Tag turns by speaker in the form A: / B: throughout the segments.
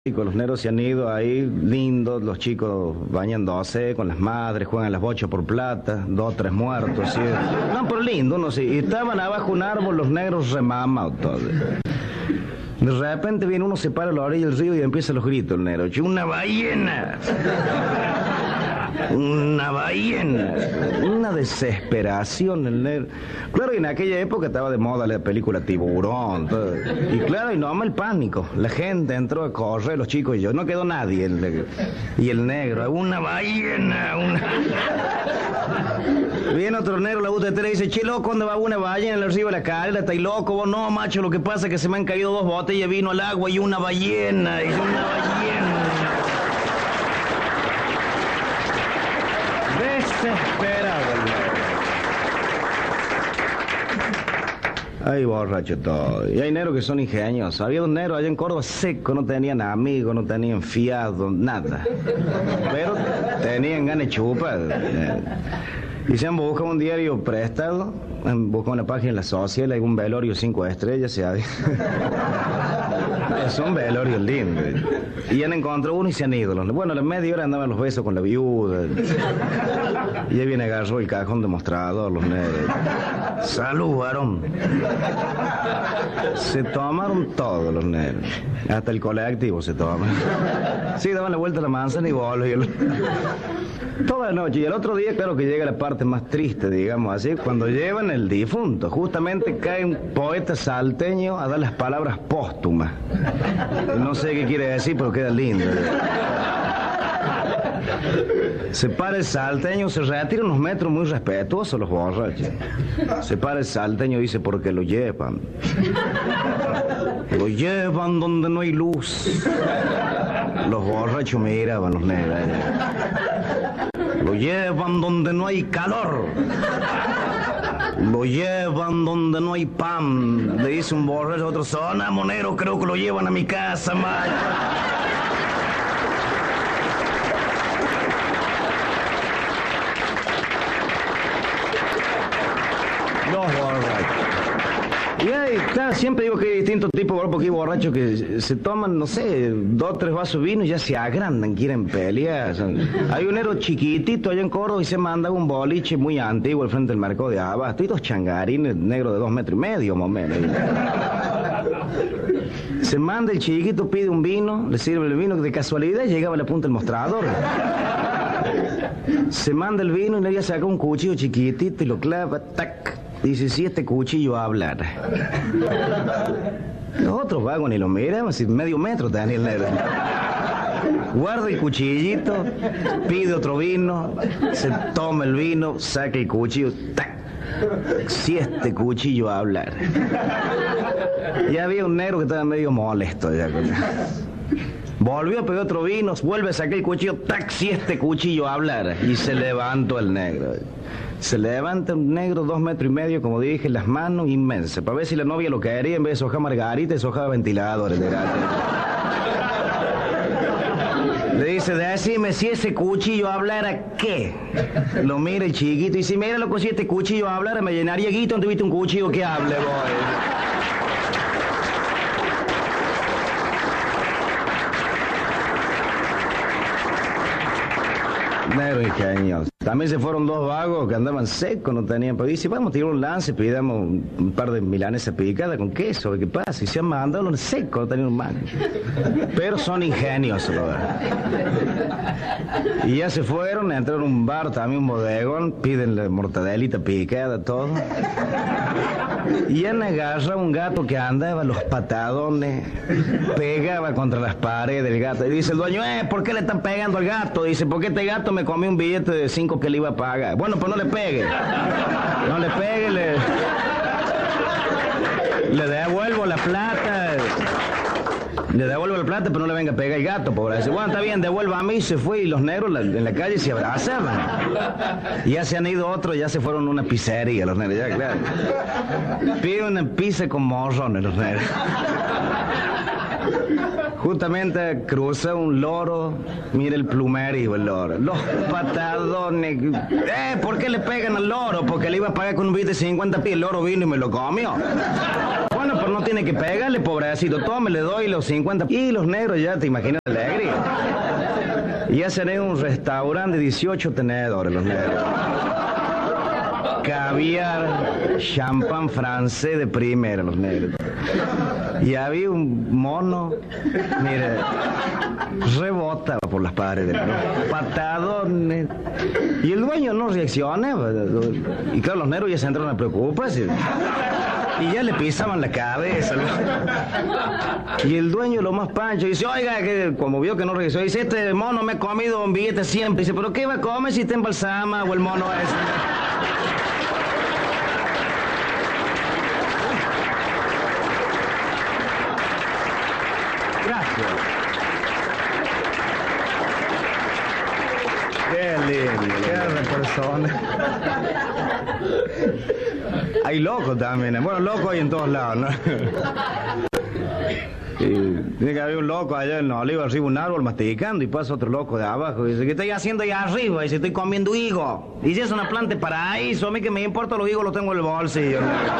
A: chicos, los negros se han ido ahí, lindos, los chicos bañándose con las madres, juegan las bochas por plata, 2 o 3 muertos, ¿sí? No, pero lindo, no sé. Y estaban abajo un árbol, los negros remamados todos. De repente viene uno, se para a la orilla del río y empieza los gritos el negro. ¡Una ballena! Una ballena, una desesperación el negro. Claro, y en aquella época estaba de moda la película Tiburón, todo. Y claro, y no ama el pánico. La gente entró a correr, los chicos y yo, no quedó nadie. Y el negro, una ballena, una... Viene otro negro, la UTT le dice, che, loco, ¿dónde va una ballena en el río de la calera? ¿Estáis loco vos? No, macho, lo que pasa es que se me han caído 2 botellas de vino al agua y una ballena, y una ballena. Desesperado. Ay, borracho todo. Y hay negros que son ingeniosos. Había un negro allá en Córdoba seco, no tenían amigos, no tenían fiado, nada. Pero tenían ganas de chupar. Y se han buscado un diario prestado, han buscado una página en la social, hay un velorio 5 estrellas, es un velorio lindo. Y han encontrado uno y se han ido. Bueno, a la media hora andaban los besos con la viuda. Y ahí viene, agarró el cajón de mostrador, los negros. Salud, varón. Se tomaron todos los negros. Hasta el colectivo se toma. Sí, daban la vuelta a la manzana y volvían. Toda la noche. Y el otro día, claro que llega la parte más triste, digamos así, cuando llevan el difunto. Justamente cae un poeta salteño a dar las palabras póstumas. No sé qué quiere decir, pero queda lindo. Se para el salteño, se retira unos metros muy respetuosos los borrachos. Se para el salteño y dice, porque lo llevan. Lo llevan donde no hay luz. Los borrachos miraban los negros. Lo llevan donde no hay calor. Lo llevan donde no hay pan. Le dice un borracho a otro, zona monero, creo que lo llevan a mi casa, macho. Los borrachos. Y ahí está, siempre digo que hay distintos tipos de porque hay borrachos que se toman, no sé, 2 o 3 vasos de vino y ya se agrandan, quieren pelear. Hay un negro chiquitito allá en Córdoba y se manda un boliche muy antiguo al frente del mercado de Abasto. Y 2 changarines negros de 2,5 metros, más o menos. Se manda el chiquito, pide un vino, le sirve el vino, que de casualidad llegaba a la punta del mostrador. Se manda el vino y le saca un cuchillo chiquitito y lo clava, tac. Dice, si este cuchillo hablara. Los otros vagos ni lo miran, así medio metro tenía el negro. Guarda el cuchillito, pide otro vino, se toma el vino, saca el cuchillo, ¡tac! Si este cuchillo hablara. Y había un negro que estaba medio molesto ya. Volvió a pegar otro vino, vuelve a sacar el cuchillo, ¡tac! Si este cuchillo hablara. Y se levantó el negro. Se levanta un negro 2,5 metros, como dije, las manos inmensas, para ver si la novia lo quería, en vez de soja margarita, soja ventiladores de gato. Le dice, decime si ese cuchillo hablara, ¿qué? Lo mira el chiquito y dice, mira, loco, si este cuchillo hablara, me llenaría guito, no tuviste un cuchillo que hable, boy. Negro ingenioso. También se fueron 2 vagos que andaban secos, no tenían. Pero dice, vamos a tirar un lance, pidamos un par de milanesas picadas con queso, ¿qué pasa? Y se han mandado los secos, no tenían un mango. Pero son ingeniosos, la verdad. Y ya se fueron, entraron a un bar, también un bodegón, piden la mortadelita picada, todo. Y han agarrado un gato que andaba los patadones, pegaba contra las paredes del gato. Y dice el dueño, ¿por qué le están pegando al gato? Dice, porque este gato me comió un billete de 5 que le iba a pagar. Bueno, pues no le pegue. No le pegue, le devuelvo la plata. Le devuelvo la plata, pero no le venga a pegar el gato, pobre. Dice, bueno, está bien, devuelva a mí. Se fue y los negros en la calle se abrazaban. Y ya se han ido otros, ya se fueron a una pizzería, los negros, ya, claro. Pide una pizza con morrones, los negros. Justamente cruza un loro, mira el plumerio el loro. Los patadones. ¿Por qué le pegan al loro? Porque le iba a pagar con un billete de 50 pies, el loro vino y me lo comió. Bueno, pues no tiene que pegarle, pobrecito. Tome, le doy los 50. Y los negros ya, te imaginas la alegría. Y hacen en un restaurante de 18 tenedores, los negros. Caviar, champán francés de primera, los negros. Y había un mono, mire, rebota por las paredes, patadones. Y el dueño no reacciona. Y claro, los negros ya se entraron a preocuparse. Y ya le pisaban la cabeza. Y el dueño, lo más pancho, dice, oiga, que como vio que no reaccionó, dice, este mono me ha comido un billete siempre. Dice, ¿pero qué va a comer si te embalsama o el mono ese? Qué lindo, qué persona. Hay locos también. Bueno, locos hay en todos lados, ¿no? Y tiene que haber un loco allá en Oliva, arriba un árbol masticando y pasa otro loco de abajo. Y dice, ¿qué estoy haciendo allá arriba? Y dice, estoy comiendo higo. Y si es una planta de paraíso, a mí que me importa los higos, los tengo en el bolsillo.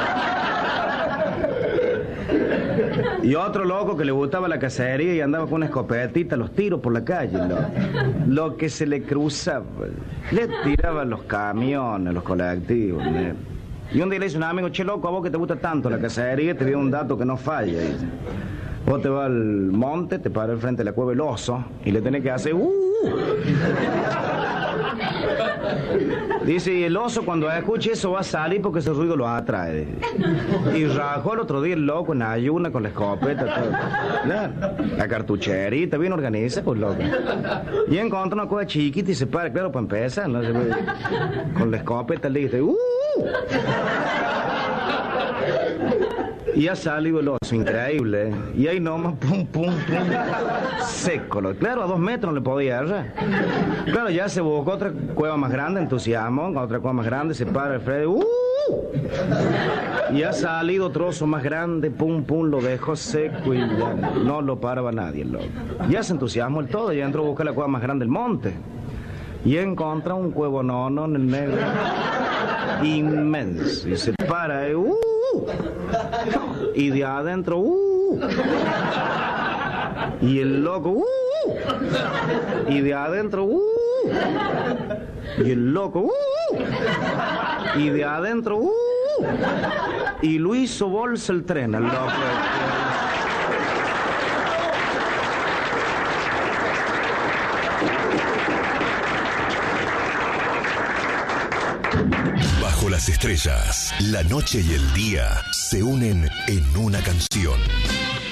A: Y otro loco que le gustaba la cacería y andaba con una escopetita, los tiros por la calle. Lo que se le cruzaba, le tiraban los camiones, los colectivos. ¿no? Y un día le dice un amigo, che loco, a vos que te gusta tanto la cacería, te doy un dato que no falla. Dice. Vos te vas al monte, te paras al frente de la cueva del oso y le tenés que hacer Dice, y el oso cuando escuche eso va a salir porque ese ruido lo atrae. Y rajó el otro día el loco en ayuna con la escopeta, todo. La cartucherita, bien organizada, pues loco. Y encontró una cosa chiquita y se para, claro, para empezar, ¿no? Con la escopeta le dice, Y ha salido el oso, increíble, ¿eh? Y ahí nomás, pum, pum, pum, seco. Claro, a 2 metros no le podía agarrar. Claro, ya se buscó otra cueva más grande, entusiasmo, otra cueva más grande, se para el Freddy, Y ha salido otro oso más grande, pum, pum, lo dejó seco y ya no lo paraba nadie, el loco. Ya se entusiasmó el todo, ya entró a buscar la cueva más grande del monte. Y encontró un cuevo nono en el medio, inmenso, y se para, y de adentro, y el loco, y de adentro, y el loco, y de adentro, y lo hizo bolsa el tren, el loco.
B: Bajo las estrellas, la noche y el día se unen en una canción.